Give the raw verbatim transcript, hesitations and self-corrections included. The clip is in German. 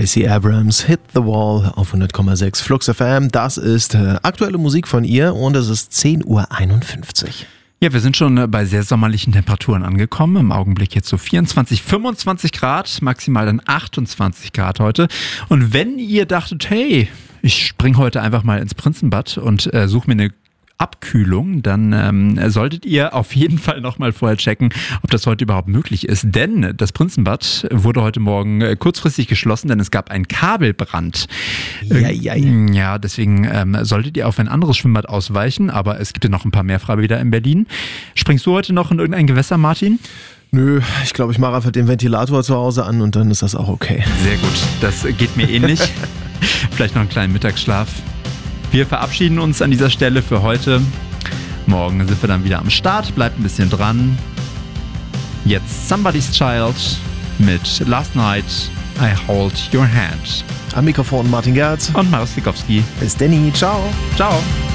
Stacey Abrams, Hit the Wall auf hundert Komma sechs Flux F M. Das ist äh, aktuelle Musik von ihr und es ist zehn Uhr einundfünfzig. Ja, wir sind schon bei sehr sommerlichen Temperaturen angekommen. Im Augenblick jetzt so vierundzwanzig, fünfundzwanzig Grad, maximal dann achtundzwanzig Grad heute. Und wenn ihr dachtet, hey, ich spring heute einfach mal ins Prinzenbad und äh, suche mir eine Abkühlung, dann ähm, solltet ihr auf jeden Fall nochmal vorher checken, ob das heute überhaupt möglich ist. Denn das Prinzenbad wurde heute Morgen äh, kurzfristig geschlossen, denn es gab einen Kabelbrand. Ja, ja, ja. ja deswegen ähm, solltet ihr auf ein anderes Schwimmbad ausweichen, aber es gibt ja noch ein paar mehr Freibäder in Berlin. Springst du heute noch in irgendein Gewässer, Martin? Nö, ich glaube, ich mache einfach den Ventilator zu Hause an und dann ist das auch okay. Sehr gut, das geht mir ähnlich. Vielleicht noch einen kleinen Mittagsschlaf. Wir verabschieden uns an dieser Stelle für heute. Morgen sind wir dann wieder am Start. Bleibt ein bisschen dran. Jetzt Somebody's Child mit Last Night I Hold Your Hand. Am Mikrofon Martin Gerz und Marius Likowski. Bis Danny. Ciao. Ciao.